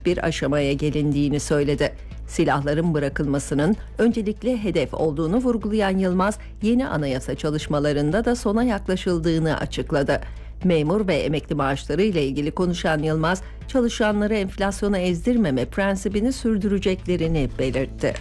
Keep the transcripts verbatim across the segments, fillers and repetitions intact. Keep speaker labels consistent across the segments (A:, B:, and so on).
A: bir aşamaya gelindiğini söyledi. Silahların bırakılmasının öncelikli hedef olduğunu vurgulayan Yılmaz, yeni anayasa çalışmalarında da sona yaklaşıldığını açıkladı. Memur ve emekli maaşları ile ilgili konuşan Yılmaz, çalışanları enflasyona ezdirmeme prensibini sürdüreceklerini belirtti.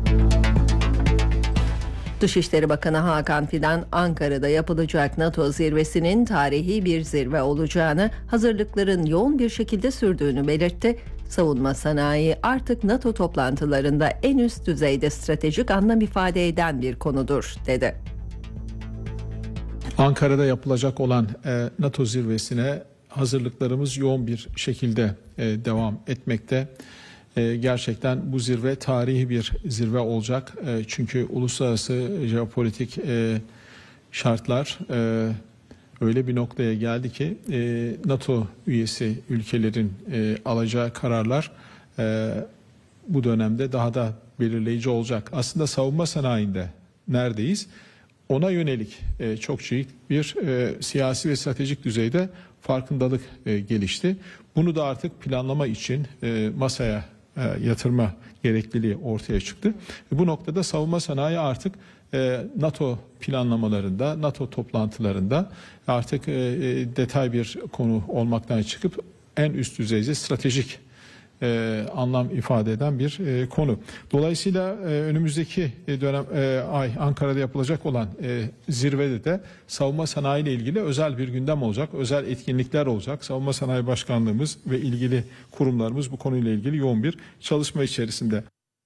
A: Dışişleri Bakanı Hakan Fidan, Ankara'da yapılacak NATO zirvesinin tarihi bir zirve olacağını, hazırlıkların yoğun bir şekilde sürdüğünü belirtti. Savunma sanayi artık NATO toplantılarında en üst düzeyde stratejik anlam ifade eden bir konudur, dedi.
B: Ankara'da yapılacak olan e, NATO zirvesine hazırlıklarımız yoğun bir şekilde e, devam etmekte. E, gerçekten bu zirve tarihi bir zirve olacak. E, çünkü uluslararası jeopolitik e, şartlar e, öyle bir noktaya geldi ki e, NATO üyesi ülkelerin e, alacağı kararlar e, bu dönemde daha da belirleyici olacak. Aslında savunma sanayinde neredeyiz? Ona yönelik e, çok ciddi bir e, siyasi ve stratejik düzeyde farkındalık e, gelişti. Bunu da artık planlama için e, masaya e, yatırma gerekliliği ortaya çıktı. E, bu noktada savunma sanayi artık e, NATO planlamalarında, NATO toplantılarında artık e, e, detay bir konu olmaktan çıkıp en üst düzeyde stratejik E, anlam ifade eden bir e, konu. Dolayısıyla e, önümüzdeki dönem e, ay Ankara'da yapılacak olan e, zirvede de savunma sanayi ile ilgili özel bir gündem olacak, özel etkinlikler olacak. Savunma Sanayi Başkanlığımız ve ilgili kurumlarımız bu konuyla ilgili yoğun bir çalışma içerisinde.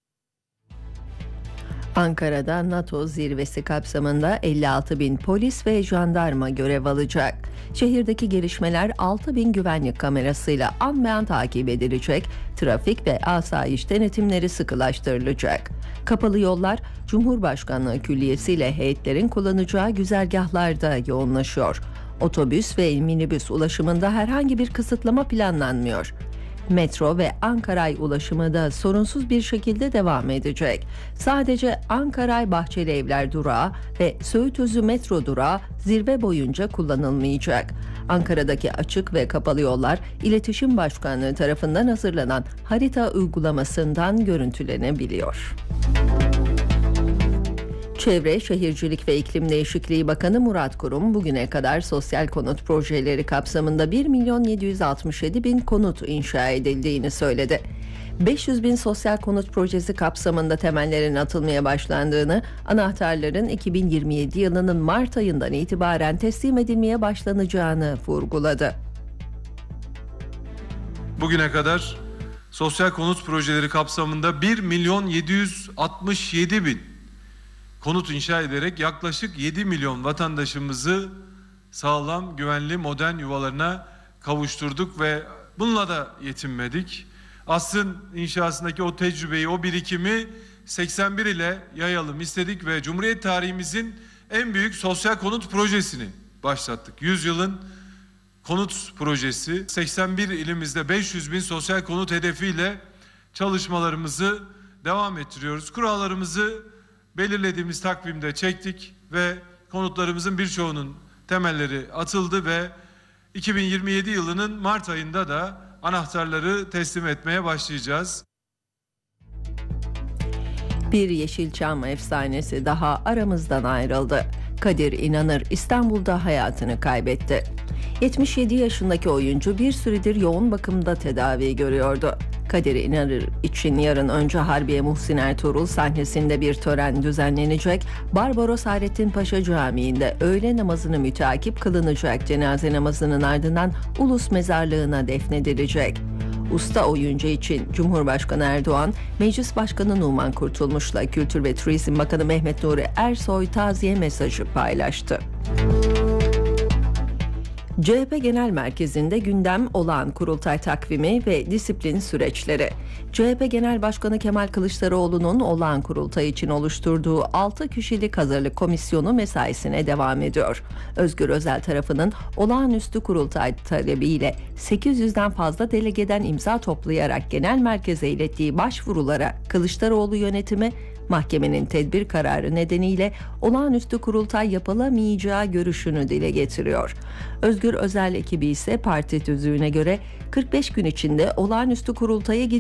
A: Ankara'da NATO zirvesi kapsamında elli altı bin polis ve jandarma görev alacak. Şehirdeki gelişmeler altı bin güvenlik kamerasıyla an be an takip edilecek, trafik ve asayiş denetimleri sıkılaştırılacak. Kapalı yollar, Cumhurbaşkanlığı Külliyesi ile heyetlerin kullanacağı güzergahlarda yoğunlaşıyor. Otobüs ve minibüs ulaşımında herhangi bir kısıtlama planlanmıyor. Metro ve Ankaray ulaşımı da sorunsuz bir şekilde devam edecek. Sadece Ankaray Bahçeli Evler durağı ve Söğütözü metro durağı zirve boyunca kullanılmayacak. Ankara'daki açık ve kapalı yollar, İletişim Başkanlığı tarafından hazırlanan harita uygulamasından görüntülenebiliyor. Çevre, Şehircilik ve İklim Değişikliği Bakanı Murat Kurum bugüne kadar sosyal konut projeleri kapsamında bir milyon yedi yüz altmış yedi bin konut inşa edildiğini söyledi. beş yüz bin sosyal konut projesi kapsamında temellerin atılmaya başlandığını, anahtarların iki bin yirmi yedi yılının Mart ayından itibaren teslim edilmeye başlanacağını vurguladı.
C: Bugüne kadar sosyal konut projeleri kapsamında bir milyon yedi yüz altmış yedi bin konut inşa ederek yaklaşık yedi milyon vatandaşımızı sağlam, güvenli, modern yuvalarına kavuşturduk ve bununla da yetinmedik. Asrın inşasındaki o tecrübeyi, o birikimi seksen bir ile yayalım istedik ve Cumhuriyet tarihimizin en büyük sosyal konut projesini başlattık. yüz yılın konut projesi, seksen bir ilimizde beş yüz bin sosyal konut hedefiyle çalışmalarımızı devam ettiriyoruz. Kurallarımızı belirlediğimiz takvimde çektik ve konutlarımızın birçoğunun temelleri atıldı ve iki bin yirmi yedi yılının Mart ayında da anahtarları teslim etmeye başlayacağız.
A: Bir Yeşilçam efsanesi daha aramızdan ayrıldı. Kadir İnanır İstanbul'da hayatını kaybetti. yetmiş yedi yaşındaki oyuncu bir süredir yoğun bakımda tedavi görüyordu. Kadir İnanır için yarın önce Harbiye Muhsin Ertuğrul sahnesinde bir tören düzenlenecek. Barbaros Hayrettin Paşa Camii'nde öğle namazını müteakip kılınacak. Cenaze namazının ardından Ulus Mezarlığı'na defnedilecek. Usta oyuncu için Cumhurbaşkanı Erdoğan, Meclis Başkanı Numan Kurtulmuş'la Kültür ve Turizm Bakanı Mehmet Nuri Ersoy taziye mesajı paylaştı. C H P Genel Merkezi'nde gündem olağan kurultay takvimi ve disiplin süreçleri. C H P Genel Başkanı Kemal Kılıçdaroğlu'nun olağan kurultay için oluşturduğu altı kişilik hazırlık komisyonu mesaisine devam ediyor. Özgür Özel tarafının olağanüstü kurultay talebiyle sekiz yüzden fazla delegeden imza toplayarak genel merkeze ilettiği başvurulara Kılıçdaroğlu yönetimi Mahkemenin tedbir kararı nedeniyle olağanüstü kurultay yapılamayacağı görüşünü dile getiriyor. Özgür Özel ekibi ise parti tüzüğüne göre kırk beş gün içinde olağanüstü kurultaya